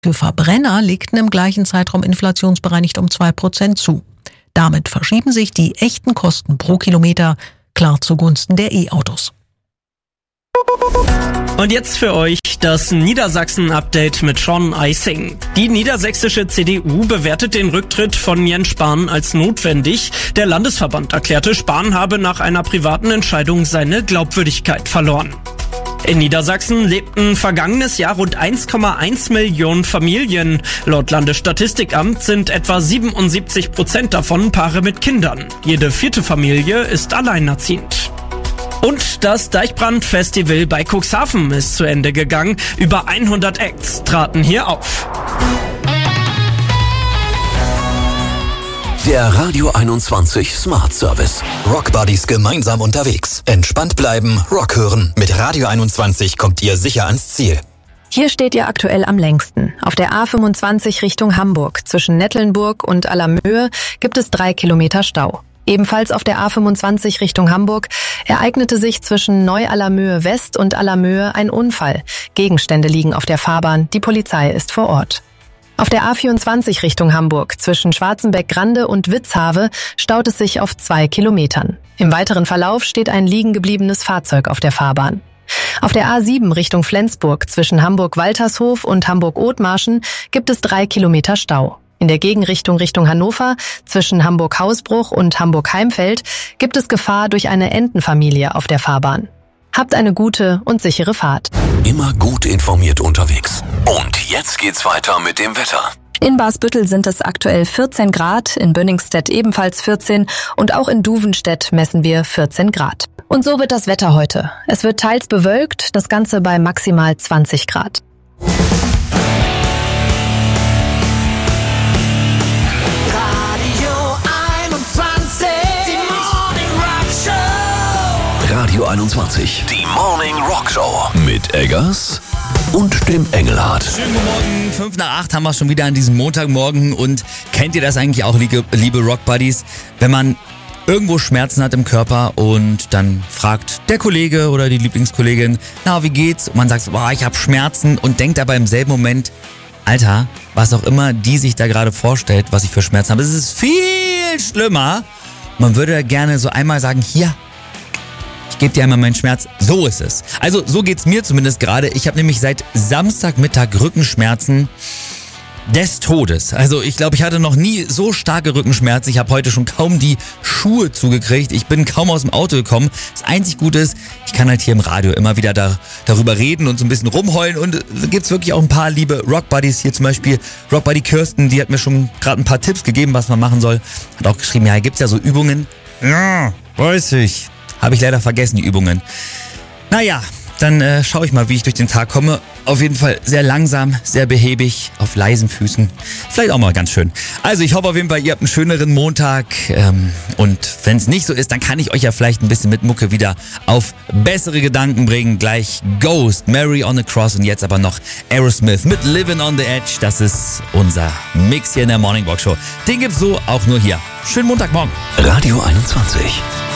Für Verbrenner legten im gleichen Zeitraum inflationsbereinigt um 2% zu. Damit verschieben sich die echten Kosten pro Kilometer klar zugunsten der E-Autos. Und jetzt für euch das Niedersachsen-Update mit Sean Eising. Die niedersächsische CDU bewertet den Rücktritt von Jens Spahn als notwendig. Der Landesverband erklärte, Spahn habe nach einer privaten Entscheidung seine Glaubwürdigkeit verloren. In Niedersachsen lebten vergangenes Jahr rund 1,1 Millionen Familien. Laut Landesstatistikamt sind etwa 77% davon Paare mit Kindern. Jede vierte Familie ist alleinerziehend. Und das Deichbrand-Festival bei Cuxhaven ist zu Ende gegangen. Über 100 Acts traten hier auf. Der Radio 21 Smart Service. Rock Buddies gemeinsam unterwegs. Entspannt bleiben, Rock hören. Mit Radio 21 kommt ihr sicher ans Ziel. Hier steht ihr aktuell am längsten. Auf der A25 Richtung Hamburg. Zwischen Nettlenburg und Allermöhe gibt es 3 Kilometer Stau. Ebenfalls auf der A25 Richtung Hamburg ereignete sich zwischen Neu-Allermöhe West und Allermöhe ein Unfall. Gegenstände liegen auf der Fahrbahn, die Polizei ist vor Ort. Auf der A24 Richtung Hamburg zwischen Schwarzenbeck-Grande und Witzhave staut es sich auf 2 Kilometern. Im weiteren Verlauf steht ein liegen gebliebenes Fahrzeug auf der Fahrbahn. Auf der A7 Richtung Flensburg zwischen Hamburg-Waltershof und Hamburg-Othmarschen gibt es 3 Kilometer Stau. In der Gegenrichtung Richtung Hannover zwischen Hamburg-Hausbruch und Hamburg-Heimfeld gibt es Gefahr durch eine Entenfamilie auf der Fahrbahn. Habt eine gute und sichere Fahrt. Immer gut informiert unterwegs. Und jetzt geht's weiter mit dem Wetter. In Barsbüttel sind es aktuell 14 Grad, in Bönningstedt ebenfalls 14 und auch in Duvenstedt messen wir 14 Grad. Und so wird das Wetter heute. Es wird teils bewölkt, das Ganze bei maximal 20 Grad. Radio 21, die Morning Rock Show mit Eggers und dem Engelhardt. Schönen guten Morgen, 5 nach 8 haben wir schon wieder an diesem Montagmorgen und kennt ihr das eigentlich auch, liebe Rock Buddies, wenn man irgendwo Schmerzen hat im Körper und dann fragt der Kollege oder die Lieblingskollegin, na, wie geht's? Und man sagt, boah, ich habe Schmerzen und denkt aber im selben Moment, Alter, was auch immer die sich da gerade vorstellt, was ich für Schmerzen habe, es ist viel schlimmer. Man würde gerne so einmal sagen, hier, ich gebe dir einmal meinen Schmerz. So ist es. Also so geht's mir zumindest gerade. Ich habe nämlich seit Samstagmittag Rückenschmerzen des Todes. Also ich glaube, ich hatte noch nie so starke Rückenschmerzen. Ich habe heute schon kaum die Schuhe zugekriegt. Ich bin kaum aus dem Auto gekommen. Das einzig Gute ist, ich kann halt hier im Radio immer wieder darüber reden und so ein bisschen rumheulen. Und da gibt's wirklich auch ein paar liebe Rock-Buddies. Hier zum Beispiel Rock-Buddy Kirsten, die hat mir schon gerade ein paar Tipps gegeben, was man machen soll. Hat auch geschrieben, ja, gibt's ja so Übungen. Ja, weiß ich. Habe ich leider vergessen, die Übungen. Naja, dann schaue ich mal, wie ich durch den Tag komme. Auf jeden Fall sehr langsam, sehr behäbig, auf leisen Füßen. Vielleicht auch mal ganz schön. Also ich hoffe auf jeden Fall, ihr habt einen schöneren Montag. Und wenn es nicht so ist, dann kann ich euch ja vielleicht ein bisschen mit Mucke wieder auf bessere Gedanken bringen. Gleich Ghost, Mary on the Cross und jetzt aber noch Aerosmith mit Living on the Edge. Das ist unser Mix hier in der Morning Rock Show. Den gibt's so auch nur hier. Schönen Montagmorgen. Radio 21.